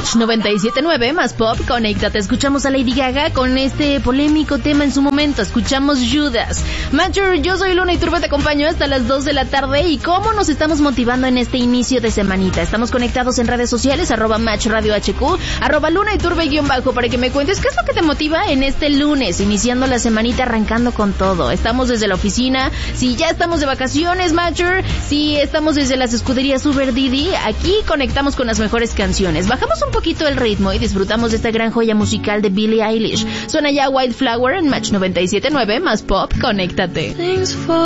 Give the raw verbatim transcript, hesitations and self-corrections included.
Match noventa y siete punto nueve más pop, conéctate. Escuchamos a Lady Gaga con este polémico tema en su momento. Escuchamos Judas. Matcher, yo soy Luna Iturbe, te acompaño hasta las dos de la tarde. ¿Y cómo nos estamos motivando en este inicio de semanita? Estamos conectados en redes sociales, arroba Match Radio H Q, arroba Luna Iturbe guión bajo, para que me cuentes qué es lo que te motiva en este lunes, iniciando la semanita, arrancando con todo. Estamos desde la oficina, si ya estamos de vacaciones, Matcher, si estamos desde las escuderías Uber Didi, aquí conectamos con las mejores canciones. Bajamos un poquito el ritmo y disfrutamos de esta gran joya musical de Billie Eilish. Suena ya Wildflower en Match noventa y siete punto nueve más pop, conéctate.